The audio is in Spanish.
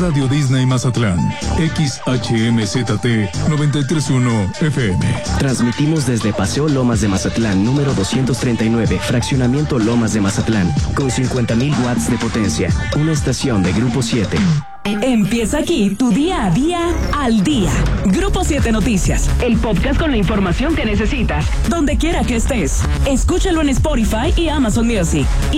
Radio Disney Mazatlán, XHMZT 93.1 FM. Transmitimos desde Paseo Lomas de Mazatlán, número 239, Fraccionamiento Lomas de Mazatlán, con 50,000 watts de potencia. Una estación de Grupo 7. Empieza aquí tu día a día al día. Grupo 7 Noticias, el podcast con la información que necesitas, donde quiera que estés. Escúchalo en Spotify y Amazon Music.